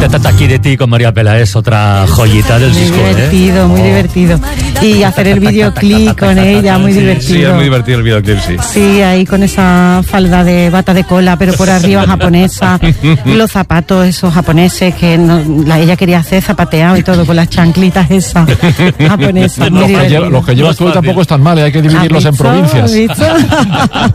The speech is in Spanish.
Aquí de ti con María Peláez, otra joyita del disco. Muy divertido, muy divertido. Y hacer el videoclip con ella, muy divertido. Sí, es muy divertido el videoclip, sí. Sí, ahí con esa falda de bata de cola, pero por arriba japonesa. Y los zapatos esos japoneses que ella quería hacer zapateado y todo, con las chanclitas esas japonesas. Los que llevas tú tampoco están mal, hay que dividirlos en provincias.